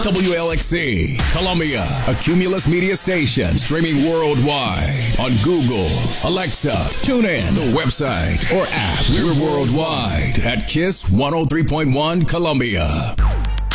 WLXC, Columbia, a Cumulus media station, streaming worldwide on Google, Alexa, TuneIn, the website, or app. We're worldwide at KISS 103.1 Columbia.